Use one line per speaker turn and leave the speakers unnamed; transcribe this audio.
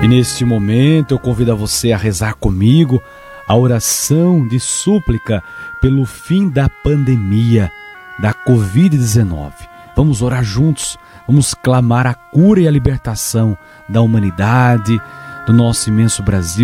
E neste momento eu convido a você a rezar comigo a oração de súplica pelo fim da pandemia da Covid-19. Vamos orar juntos, vamos clamar a cura e a libertação da humanidade, do nosso imenso Brasil.